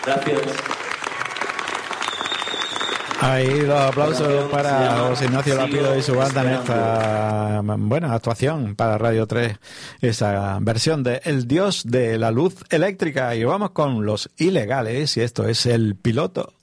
Gracias. Ahí los aplausos para José Ignacio Lapido y su banda en esta buena actuación para Radio 3, esa versión de El Dios de la Luz Eléctrica. Y vamos con Los Ilegales, y esto es El Piloto.